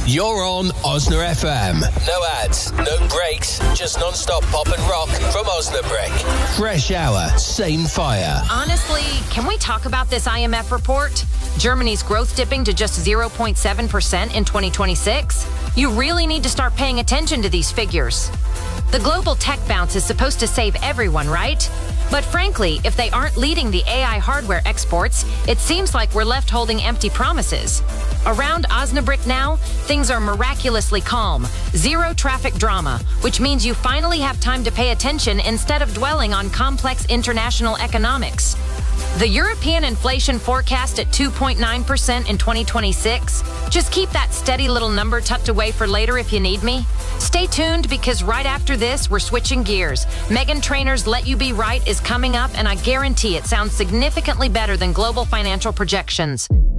You're on Osna FM. No ads, no breaks, just non-stop pop and rock from Osnabrück. Fresh hour, same fire. Honestly, can we talk about this IMF report? Germany's growth dipping to just 0.7% in 2026? You really need to start paying attention to these figures. The global tech bounce is supposed to save everyone, right? But frankly, if they aren't leading the AI hardware exports, it seems like we're left holding empty promises. Around Osnabrück now, things are miraculously calm. Zero traffic drama, which means you finally have time to pay attention instead of dwelling on complex international economics. The European inflation forecast at 2.9% in 2026. Just keep that steady little number tucked away for later if you need me. Stay tuned because right after this, we're switching gears. Meghan Trainor's Let You Be Right is coming up, and I guarantee it sounds significantly better than global financial projections.